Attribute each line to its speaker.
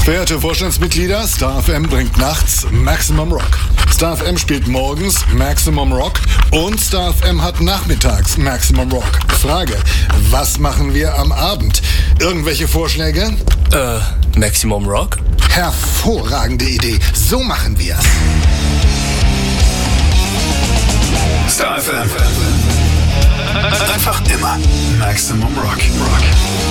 Speaker 1: Verehrte Vorstandsmitglieder, Star FM bringt nachts Maximum Rock. Star FM spielt morgens Maximum Rock und Star FM hat nachmittags Maximum Rock. Frage, was machen wir am Abend? Irgendwelche Vorschläge?
Speaker 2: Maximum Rock?
Speaker 1: Hervorragende Idee. So machen wir's.
Speaker 3: Star FM. Einfach immer Maximum Rock.